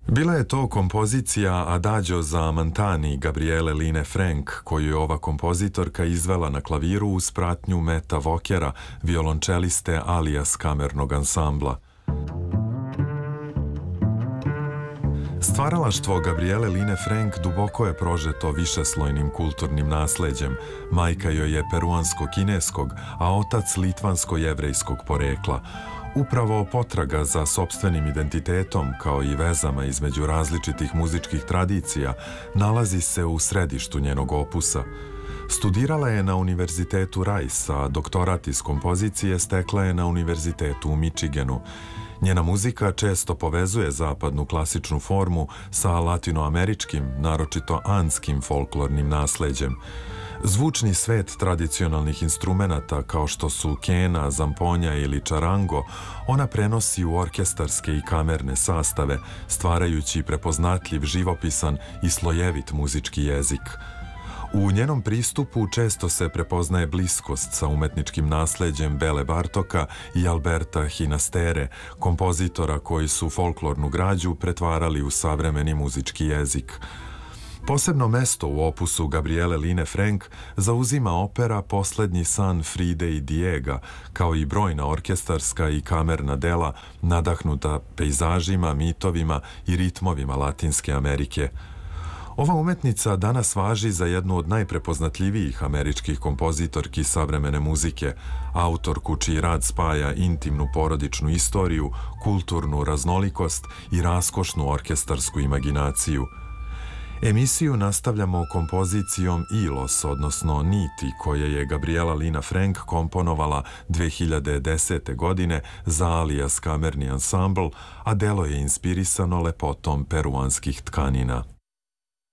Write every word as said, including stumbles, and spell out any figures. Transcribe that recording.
Bila je to kompozicija Adagio za Mantani Gabriele Line Frank, koju je ova kompozitorka izvela na klaviru uz pratnju Meta Vokera, violončeliste alias kamernog ansambla. Stvaralaštvo Gabriele Line Frank duboko je prožeto višeslojnim kulturnim nasleđem. Majka joj je peruansko-kineskog, a otac litvansko-jevrejskog porekla. Upravo potraga za sopstvenim identitetom, kao i vezama između različitih muzičkih tradicija, nalazi se u središtu njenog opusa. Studirala je na Univerzitetu Rice, a doktorat iz kompozicije stekla je na Univerzitetu u Michiganu. Njena muzika često povezuje zapadnu klasičnu formu sa latinoameričkim, naročito andskim folklornim nasleđem. Zvučni svet tradicionalnih instrumenata kao što su kena, zamponja ili čarango, ona prenosi u orkestarske i kamerne sastave, stvarajući prepoznatljiv, živopisan i slojevit muzički jezik. U njenom pristupu često se prepoznaje bliskost sa umetničkim nasleđem Bele Bartoka i Alberta Hinastere, kompozitora koji su folklornu građu pretvarali u savremeni muzički jezik. Posebno mesto u opusu Gabriele Line Frank zauzima opera Poslednji san Fride i Diega, kao i brojna orkestarska i kamerna dela nadahnuta pejzažima, mitovima i ritmovima Latinske Amerike. Ova umetnica danas važi za jednu od najprepoznatljivijih američkih kompozitorki savremene muzike, autorku čiji rad spaja intimnu porodičnu istoriju, kulturnu raznolikost i raskošnu orkestarsku imaginaciju. Emisiju nastavljamo kompozicijom Ilos, odnosno Niti, koje je Gabriela Lina Frank komponovala dve hiljade desete. godine za alias kamerni ansambl, a delo je inspirisano lepotom peruanskih tkanina.